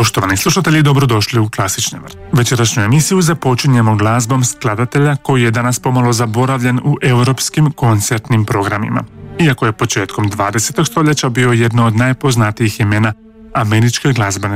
Poštovani slušatelji, dobrodošli u Klasični vrt. Večerašnju emisiju započinjemo glazbom skladatelja koji je danas pomalo zaboravljen u europskim koncertnim programima. Iako je početkom 20. stoljeća bio jedno od najpoznatijih imena američke glazbene